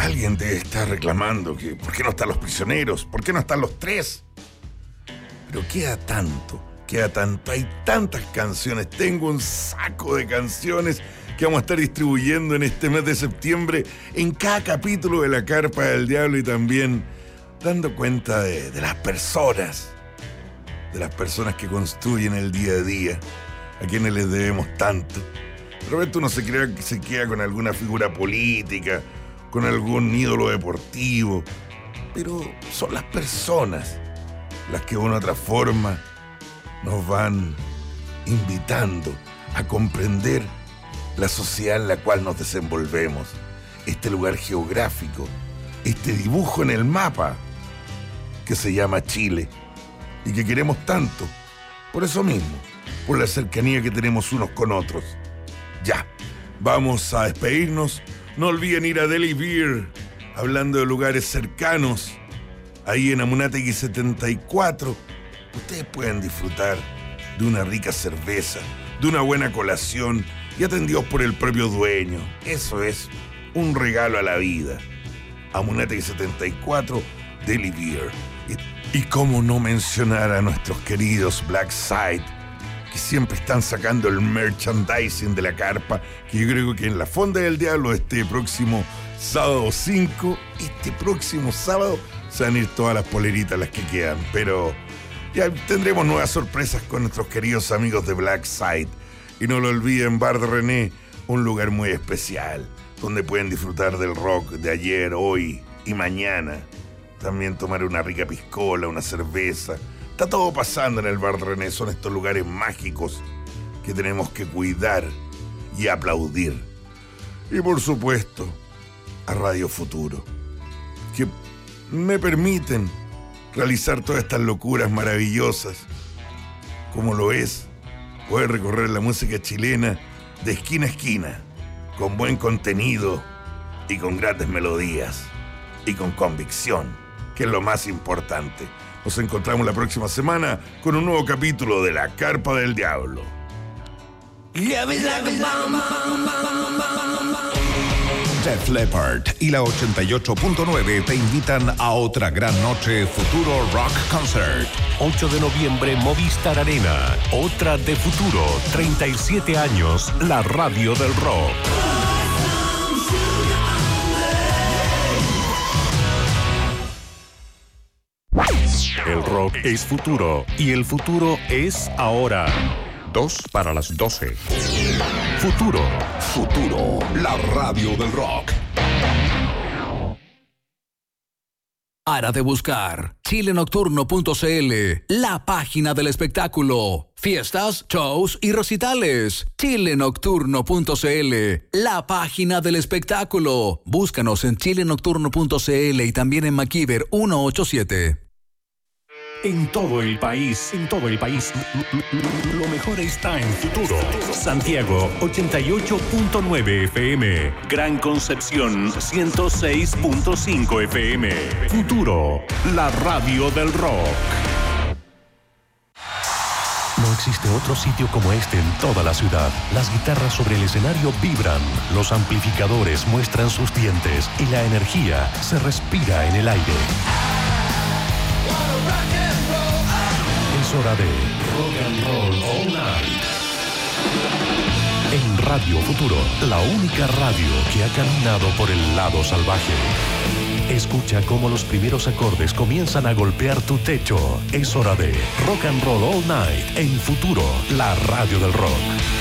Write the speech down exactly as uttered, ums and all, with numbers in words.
Alguien te está reclamando que ¿por qué no están los prisioneros? ¿Por qué no están los tres? Pero queda tanto, queda tanto. Hay tantas canciones. Tengo un saco de canciones que vamos a estar distribuyendo en este mes de septiembre en cada capítulo de La Carpa del Diablo y también dando cuenta de, de las personas, de las personas que construyen el día a día, a quienes les debemos tanto. De repente uno se crea que se queda con alguna figura política, con algún ídolo deportivo, pero son las personas las que de una u otra forma nos van invitando a comprender la sociedad en la cual nos desenvolvemos, este lugar geográfico, este dibujo en el mapa que se llama Chile y que queremos tanto, por eso mismo, por la cercanía que tenemos unos con otros. Ya, vamos a despedirnos. No olviden ir a Deli Beer, hablando de lugares cercanos, ahí en Amunátegui setenta y cuatro. Ustedes pueden disfrutar de una rica cerveza, de una buena colación y atendidos por el propio dueño. Eso es un regalo a la vida. Amunátegui setenta y cuatro, Deli Beer. Y, y cómo no mencionar a nuestros queridos Black Side, que siempre están sacando el merchandising de la carpa, que yo creo que en la Fonda del Diablo este próximo sábado cinco, este próximo sábado, se van a ir todas las poleritas las que quedan, pero ya tendremos nuevas sorpresas con nuestros queridos amigos de Black Side. Y no lo olviden, Bar de René, un lugar muy especial, donde pueden disfrutar del rock de ayer, hoy y mañana. También tomar una rica piscola, una cerveza. Está todo pasando en el Bar de René. Son estos lugares mágicos que tenemos que cuidar y aplaudir. Y por supuesto, a Radio Futuro, que me permiten realizar todas estas locuras maravillosas, como lo es poder recorrer la música chilena de esquina a esquina, con buen contenido y con grandes melodías y con convicción, que es lo más importante. Nos encontramos la próxima semana con un nuevo capítulo de La Carpa del Diablo. Def Leppard y la ochenta y ocho punto nueve te invitan a otra gran noche Futuro Rock Concert. ocho de noviembre, Movistar Arena. Otra de Futuro. treinta y siete años, la radio del rock. El rock es futuro y el futuro es ahora. Dos para las doce. Futuro. Futuro, la radio del rock. Para de buscar chile nocturno punto c l, la página del espectáculo. Fiestas, shows y recitales. chile nocturno punto c l, la página del espectáculo. Búscanos en chile nocturno punto c l y también en MacIver ciento ochenta y siete. En todo el país, en todo el país, lo mejor está en Futuro. Santiago, ochenta y ocho punto nueve F M. Gran Concepción, ciento seis punto cinco F M. Futuro, la radio del rock. No existe otro sitio como este en toda la ciudad. Las guitarras sobre el escenario vibran, los amplificadores muestran sus dientes y la energía se respira en el aire. Es hora de Rock and Roll All Night. En Radio Futuro, la única radio que ha caminado por el lado salvaje. Escucha cómo los primeros acordes comienzan a golpear tu techo. Es hora de Rock and Roll All Night en Futuro, la radio del rock.